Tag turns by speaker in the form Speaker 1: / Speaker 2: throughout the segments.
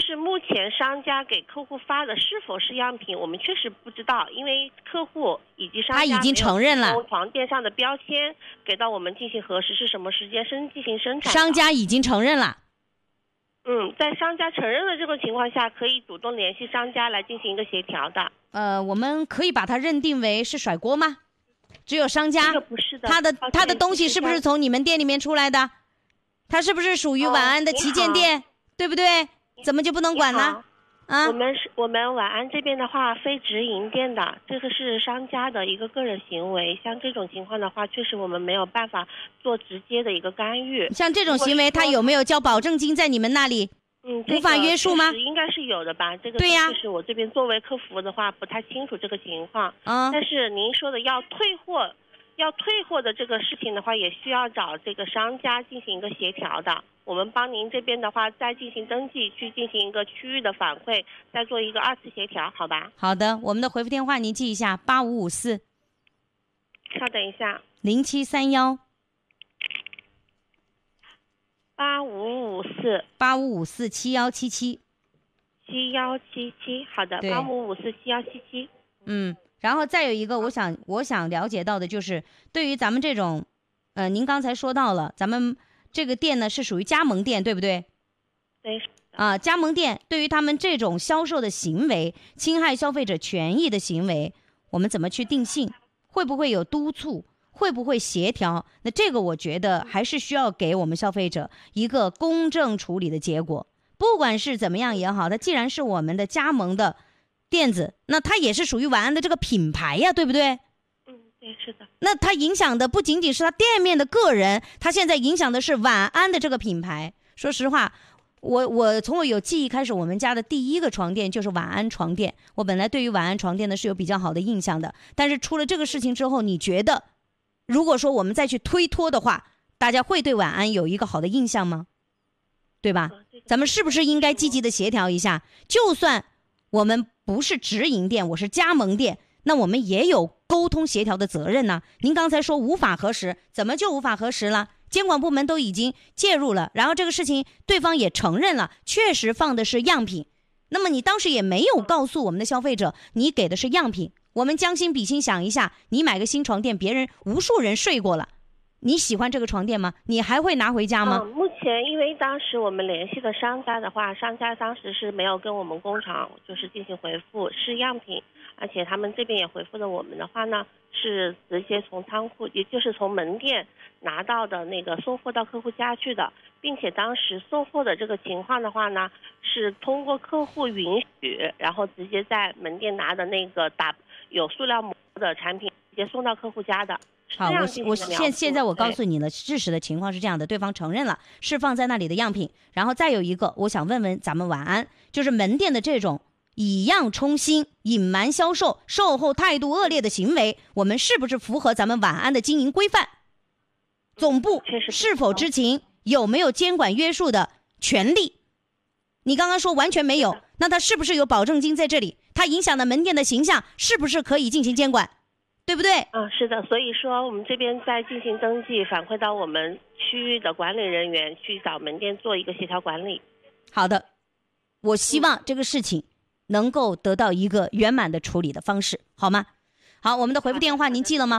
Speaker 1: 就是目前商家给客户发的是否是样品，我们确实不知道，因为客户以及商家
Speaker 2: 他已经承认了，
Speaker 1: 床垫上的标签给到我们进行核实是什么时间进行生产。
Speaker 2: 商家已经承认了。
Speaker 1: 在商家承认的这个情况下，可以主动联系商家来进行一个协调的。
Speaker 2: 我们可以把它认定为是甩锅吗？只有商家？
Speaker 1: 这个不是的，
Speaker 2: 他的东西是不是从你们店里面出来的？他是不是属于晚安的旗舰店？对不对？怎么就不能管呢？啊，
Speaker 1: 我们晚安这边的话，非直营店的，这个是商家的一个个人行为。像这种情况的话，确实我们没有办法做直接的一个干预。
Speaker 2: 像这种行为，他有没有交保证金在你们那里？无法约束吗？
Speaker 1: 应该是有的吧。这个
Speaker 2: 对呀，
Speaker 1: 就是我这边作为客服的话，不太清楚这个情况。但是您说的要退货的这个事情的话，也需要找这个商家进行一个协调的。我们帮您这边的话再进行登记，去进行一个区域的反馈，再做一个2次协调，好吧？
Speaker 2: 好的，我们的回复电话您记一下：8554。
Speaker 1: 稍等一下
Speaker 2: ，0731。
Speaker 1: 8554
Speaker 2: 7177。
Speaker 1: 好的，8554 7177。
Speaker 2: 然后再有一个我想了解到的就是，对于咱们这种您刚才说到了，咱们这个店呢是属于加盟店，对不对？
Speaker 1: 对。
Speaker 2: 加盟店对于他们这种销售的行为，侵害消费者权益的行为，我们怎么去定性？会不会有督促？会不会协调？那这个我觉得还是需要给我们消费者一个公正处理的结果。不管是怎么样也好，它既然是我们的加盟的店子，那它也是属于晚安的这个品牌呀，对不对？
Speaker 1: 对，是的。
Speaker 2: 那它影响的不仅仅是他店面的个人，它现在影响的是晚安的这个品牌。说实话，我从我有记忆开始，我们家的第一个床垫就是晚安床垫。我本来对于晚安床垫呢是有比较好的印象的，但是出了这个事情之后，你觉得如果说我们再去推脱的话，大家会对晚安有一个好的印象吗？对吧？咱们是不是应该积极的协调一下？就算我们不是直营店，我是加盟店，那我们也有沟通协调的责任呢。您刚才说无法核实，怎么就无法核实了？监管部门都已经介入了，然后这个事情对方也承认了，确实放的是样品。那么你当时也没有告诉我们的消费者，你给的是样品。我们将心比心想一下，你买个新床垫，别人无数人睡过了，你喜欢这个床垫吗？你还会拿回家吗？
Speaker 1: 目前因为当时我们联系的商家的话，商家当时是没有跟我们工厂就是进行回复，是样品，而且他们这边也回复的我们的话呢，是直接从仓库，也就是从门店拿到的那个送货到客户家去的，并且当时送货的这个情况的话呢，是通过客户允许，然后直接在门店拿的那个有塑料膜的产品直接送到客户家的。
Speaker 2: 好，我现在我告诉你了，事实的情况是这样的，对方承认了是放在那里的样品。然后再有一个，我想问问咱们晚安，就是门店的这种以样充心、隐瞒销售、售后态度恶劣的行为，我们是不是符合咱们晚安的经营规范？总部是否知情？有没有监管约束的权利？你刚刚说完全没有，那他是不是有保证金在这里？他影响的门店的形象是不是可以进行监管？对不对？
Speaker 1: 是的，所以说我们这边在进行登记，反馈到我们区域的管理人员去找门店做一个协调管理。
Speaker 2: 好的，我希望这个事情能够得到一个圆满的处理的方式，好吗？好，我们的回复电话您记了吗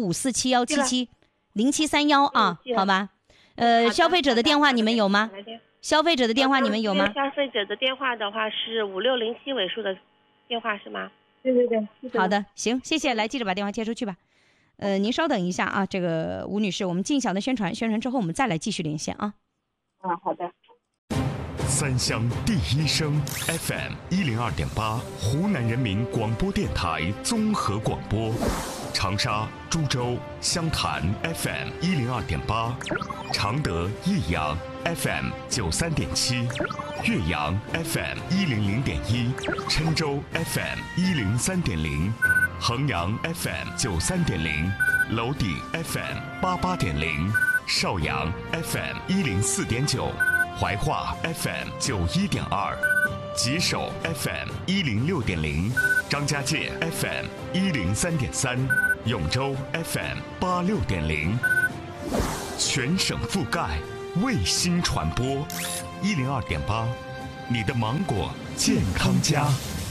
Speaker 2: ？855471770731啊，好吧？消费者的电话你们有吗？消费者的电话你们有吗？
Speaker 1: 消费者的电话的话是5607尾数的电话是吗？
Speaker 3: 对对对。
Speaker 2: 好的，行，谢谢。来，记者把电话贴出去吧。您稍等一下啊，这个吴女士，我们尽小的宣传之后，我们再来继续连线啊。
Speaker 3: 好的。
Speaker 4: 三湘第一声 FM 102.8，湖南人民广播电台综合广播。长沙、株洲、湘潭 FM 102.8，常德、益阳 FM 93.7，岳阳 FM 100.1，郴州 FM 103.0，衡阳 FM 93.0，娄底 FM 88.0，邵阳 FM 104.9，怀化 FM 91.2，吉首 FM 106.0，张家界 FM 103.3，永州 FM 86.0，全省覆盖，卫星传播，102.8， 你的芒果健康家。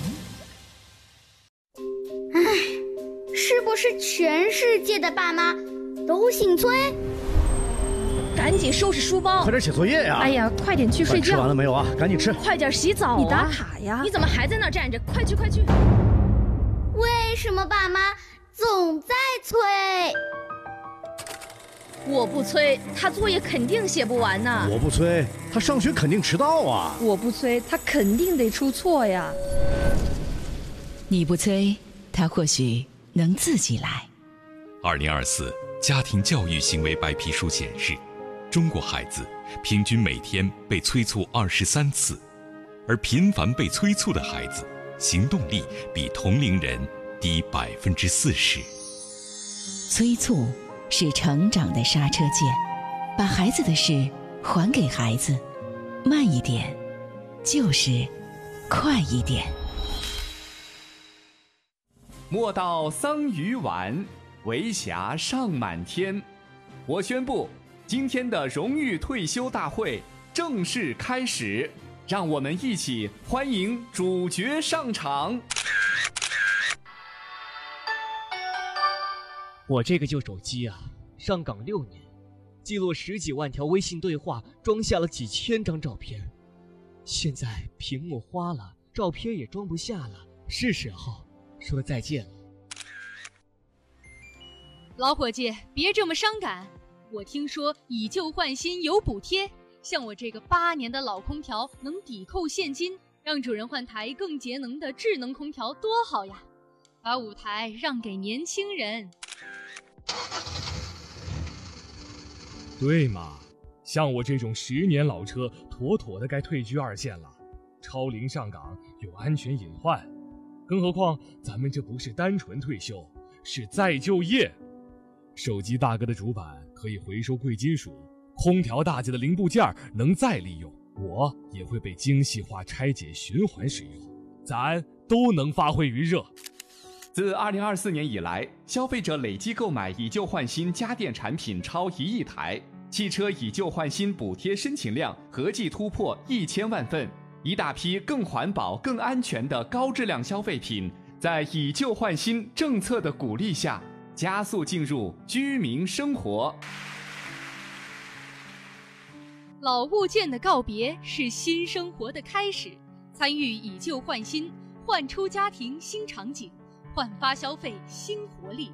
Speaker 3: 是不是全世界的爸妈都姓崔？
Speaker 5: 赶紧收拾书包，
Speaker 6: 快点写作业呀！
Speaker 5: 哎呀，快点去睡觉。
Speaker 6: 吃完了没有啊？赶紧吃。
Speaker 5: 快点洗澡啊！你打卡呀？你怎么还在那儿站着？快去快去！
Speaker 3: 为什么爸妈总在催？
Speaker 5: 我不催，他作业肯定写不完呢。
Speaker 6: 我不催，他上学肯定迟到啊。
Speaker 5: 我不催，他肯定得出错呀。
Speaker 7: 你不催，他或许能自己来。
Speaker 8: 2024家庭教育行为白皮书显示，中国孩子平均每天被催促23次，而频繁被催促的孩子，行动力比同龄人低40%。
Speaker 7: 催促是成长的刹车键，把孩子的事还给孩子，慢一点，就是快一点。
Speaker 9: 莫道桑榆晚，为霞尚满天。我宣布，今天的荣誉退休大会正式开始，让我们一起欢迎主角上场。
Speaker 10: 我这个旧手机啊，上岗6年，记录10几万条微信对话，装下了几千张照片。现在屏幕花了，照片也装不下了，是时候说再见了。
Speaker 11: 老伙计，别这么伤感。我听说以旧换新有补贴，像我这个8年的老空调能抵扣现金，让主人换台更节能的智能空调多好呀！把舞台让给年轻人。
Speaker 12: 对嘛，像我这种10年老车，妥妥的该退居2线了。超龄上岗有安全隐患，更何况咱们这不是单纯退休，是再就业。手机大哥的主板可以回收贵金属，空调大姐的零部件能再利用，我也会被精细化拆解循环使用，咱都能发挥余热。
Speaker 9: 自2024年以来，消费者累计购买以旧换新家电产品超1亿台，汽车以旧换新补贴申请量合计突破1000万份，一大批更环保、更安全的高质量消费品，在以旧换新政策的鼓励下，加速进入居民生活。
Speaker 11: 老物件的告别是新生活的开始，参与以旧换新，焕出家庭新场景，焕发消费新活力。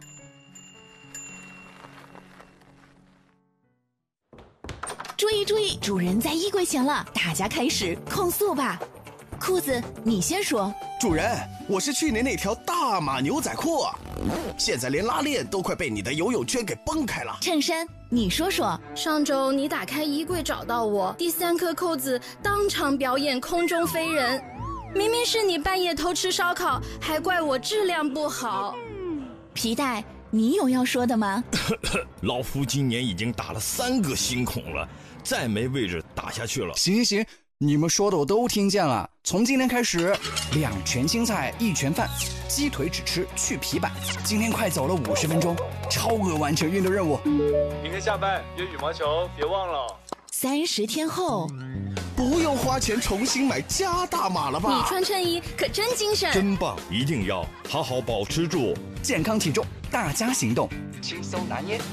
Speaker 7: 注意注意，主人在衣柜前了，大家开始控诉吧。裤子，你先说。
Speaker 13: 主人，我是去年那条大码牛仔裤，现在连拉链都快被你的游泳圈给崩开了。
Speaker 7: 衬衫，你说说。
Speaker 3: 上周你打开衣柜找到我，第3颗扣子当场表演空中飞人，明明是你半夜偷吃烧烤，还怪我质量不好。
Speaker 7: 皮带，你有要说的吗？
Speaker 14: 老夫今年已经打了3个新孔了，再没位置打下去了。
Speaker 15: 行，你们说的我都听见了。从今天开始，2全青菜1全饭，鸡腿只吃去皮板。今天快走了50分钟，超额完成运动任务。
Speaker 16: 明天下班约羽毛球，别忘了。
Speaker 7: 30天后，
Speaker 13: 不用花钱重新买加大码了吧？
Speaker 3: 你穿衬衣可真精神，
Speaker 14: 真棒！一定要好好保持住
Speaker 15: 健康体重，大家行动，轻松拿捏。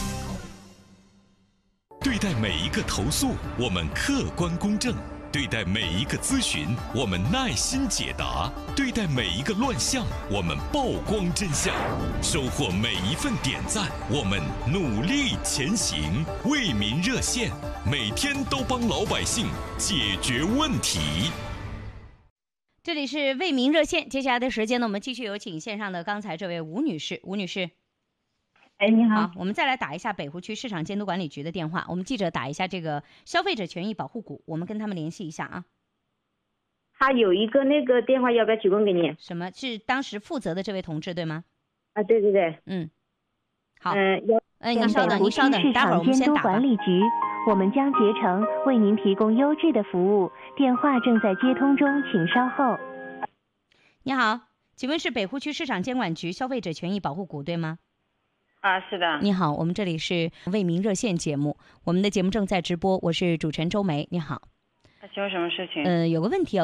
Speaker 8: 对待每一个投诉，我们客观公正；对待每一个咨询，我们耐心解答；对待每一个乱象，我们曝光真相；收获每一份点赞，我们努力前行。为民热线，每天都帮老百姓解决问题。
Speaker 2: 这里是为民热线，接下来的时间呢，我们继续有请线上的刚才这位吴女士。吴女士，
Speaker 17: 哎，你好。
Speaker 2: 好，我们再来打一下北湖区市场监督管理局的电话，我们记者打一下这个消费者权益保护股，我们跟他们联系一下啊。
Speaker 17: 他有一个那个电话，要不要提供给你？
Speaker 2: 什么？是当时负责的这位同志对吗？
Speaker 17: 啊，对。
Speaker 2: 好。您稍等，待会儿我们先打吧。
Speaker 18: 管理局，我们将竭诚为您提供优质的服务，电话正在接通中，请稍后。
Speaker 2: 你好，请问是北湖区市场监管局消费者权益保护股对吗？
Speaker 17: 啊，是的。
Speaker 2: 你好，我们这里是为民热线节目，我们的节目正在直播，我是主持人周梅。你好。
Speaker 19: 请问什么事情？
Speaker 2: 有个问题